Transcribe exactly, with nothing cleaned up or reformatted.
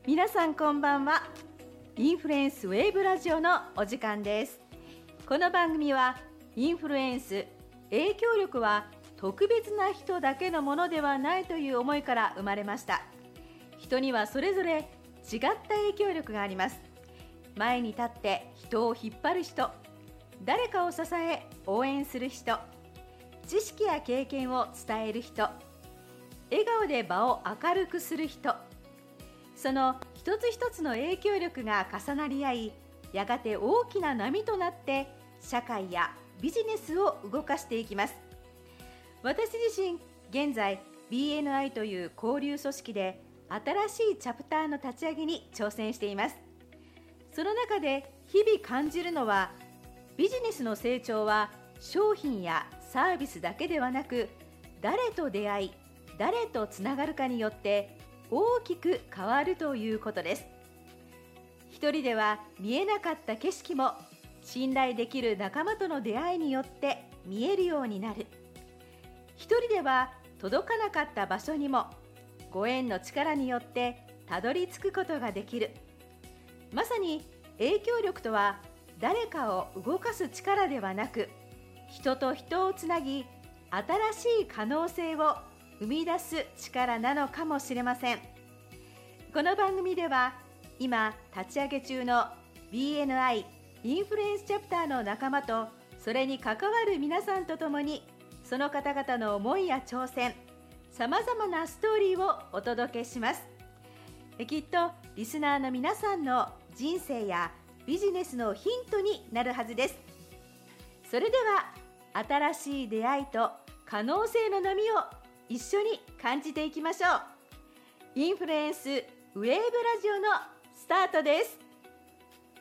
皆さんこんばんは。インフルエンスウェーブラジオのお時間です。この番組はインフルエンス、影響力は特別な人だけのものではないという思いから生まれました。人にはそれぞれ違った影響力があります。前に立って人を引っ張る人、誰かを支え応援する人、知識や経験を伝える人、笑顔で場を明るくする人、その一つ一つの影響力が重なり合い、やがて大きな波となって社会やビジネスを動かしていきます。私自身、現在 ビーエヌアイ という交流組織で新しいチャプターの立ち上げに挑戦しています。その中で日々感じるのは、ビジネスの成長は商品やサービスだけではなく、誰と出会い、誰とつながるかによって大きく変わるということです。一人では見えなかった景色も、信頼できる仲間との出会いによって見えるようになる。一人では届かなかった場所にも、ご縁の力によってたどり着くことができる。まさに影響力とは、誰かを動かす力ではなく、人と人をつなぎ、新しい可能性を生み出す力なのかもしれません。この番組では、今立ち上げ中の ビーエヌアイ インフルエンスチャプターの仲間と、それに関わる皆さんと共に、その方々の思いや挑戦、さまざまなストーリーをお届けします。きっとリスナーの皆さんの人生やビジネスのヒントになるはずです。それでは、新しい出会いと可能性の波を一緒に感じていきましょう。インフルエンスウェーブラジオのスタートです。